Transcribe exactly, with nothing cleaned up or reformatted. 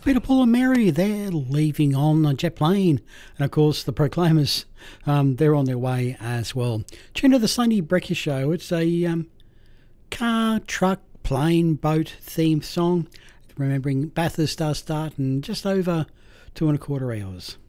Peter, Paul and Mary, they're leaving on a jet plane. And of course, the Proclaimers, um, they're on their way as well. Tune to the Sunday Breakfast Show. It's a um, car, truck, plane, boat themed song. Remembering Bathurst Star Start in just over two and a quarter hours.